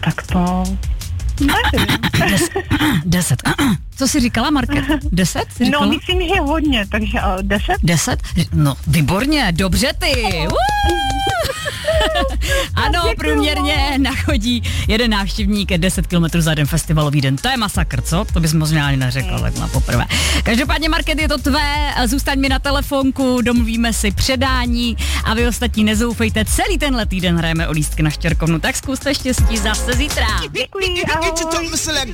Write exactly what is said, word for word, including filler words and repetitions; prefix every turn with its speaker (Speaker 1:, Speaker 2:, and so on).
Speaker 1: Tak to... Nevím.
Speaker 2: Deset. Deset. Co jsi říkala, Market? Deset? Jsi říkala?
Speaker 1: No, myslím, že hodně, takže uh, deset?
Speaker 2: Deset? No, výborně, dobře ty. Ano, průměrně nachodí jeden návštěvník deset kilometrů za den festivalový den. To je masakr, co? To bys možná ani neřekla tak na poprvé. Každopádně, Market, je to tvé, zůstaň mi na telefonku, domluvíme si předání a vy ostatní nezoufejte, celý tenhle týden hrajeme o lístky na Štěrkovnu, tak zkuste štěstí zase zítra.
Speaker 1: Děkuji, ahoj.